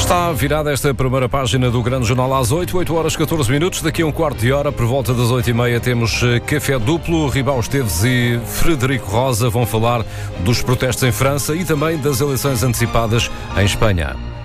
Está virada esta primeira página do Grande Jornal às 8 horas 14 minutos. Daqui a um quarto de hora, por volta das 8h30, temos Café Duplo. Ribão Esteves e Frederico Rosa vão falar dos protestos em França e também das eleições antecipadas em Espanha.